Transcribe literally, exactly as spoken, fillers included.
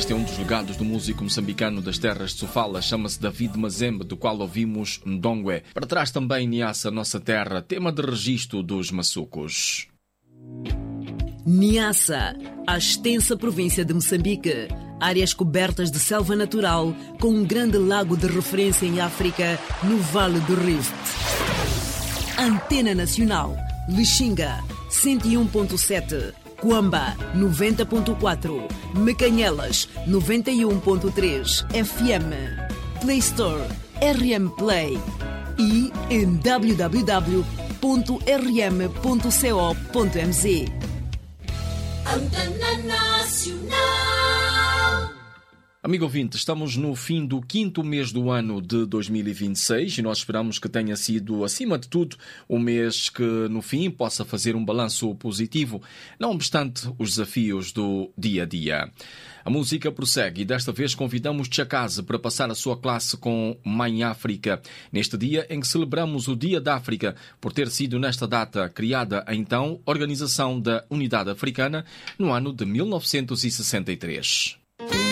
Este é um dos legados do músico moçambicano das terras de Sofala, chama-se David Mazembe, do qual ouvimos Ndongwe. Para trás também Niassa, Nossa Terra, tema de registro dos maçucos. Niassa, a extensa província de Moçambique, áreas cobertas de selva natural, com um grande lago de referência em África, no Vale do Rift. Antena Nacional, Lixinga, cento e um ponto sete, Cuamba, noventa ponto quatro, Mecanhelas, noventa e um ponto três, F M, Play Store, R M Play e em w w w ponto r m ponto co ponto m z. Antena Nacional. Amigo ouvinte, estamos no fim do quinto mês do ano de dois mil e vinte e seis e nós esperamos que tenha sido, acima de tudo, um mês que, no fim, possa fazer um balanço positivo, não obstante os desafios do dia-a-dia. A música prossegue e desta vez convidamos Tchakaze para passar a sua classe com Mãe África, neste dia em que celebramos o Dia da África, por ter sido nesta data criada a então Organização da Unidade Africana no ano de mil novecentos e sessenta e três.